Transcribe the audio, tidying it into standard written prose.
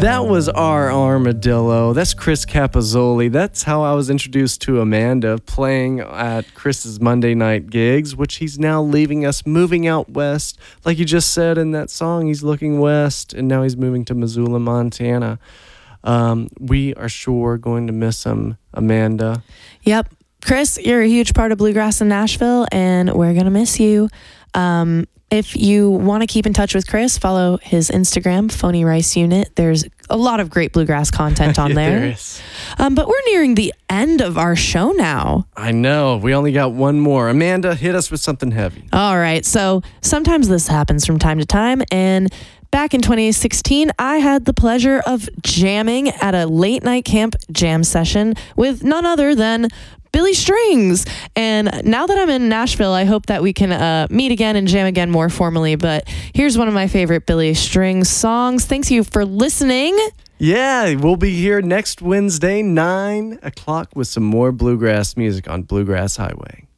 That was our armadillo. That's Chris Capozzoli. That's how I was introduced to Amanda, playing at Chris's Monday night gigs, which he's now leaving us, moving out west. Like you just said in that song, he's looking west, and now he's moving to Missoula, Montana. We are sure going to miss him, Amanda. Yep. Chris, you're a huge part of Bluegrass in Nashville, and we're going to miss you. If you want to keep in touch with Chris, follow his Instagram, Phony Rice Unit. There's a lot of great bluegrass content on there. There is. But we're nearing the end of our show now. I know. We only got one more. Amanda, hit us with something heavy. All right. So sometimes this happens from time to time. And back in 2016, I had the pleasure of jamming at a late night camp jam session with none other than Billy Strings. And now that I'm in Nashville, I hope that we can meet again and jam again more formally. But here's one of my favorite Billy Strings songs. Thanks you for listening. Yeah, we'll be here next Wednesday, 9 o'clock, with some more bluegrass music on Bluegrass Highway.